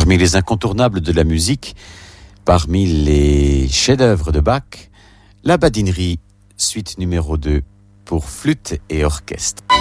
Parmi les incontournables de la musique, parmi les chefs-d'œuvre de Bach, la Badinerie, suite numéro 2 pour flûte et orchestre.